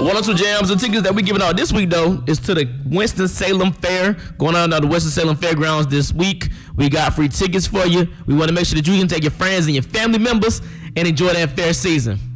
One or two jams. The tickets that we giving out this week, though, is to the Winston-Salem Fair. Going on at the Winston-Salem Fairgrounds this week. We got free tickets for you. We want to make sure that you can take your friends and your family members and enjoy that fair season.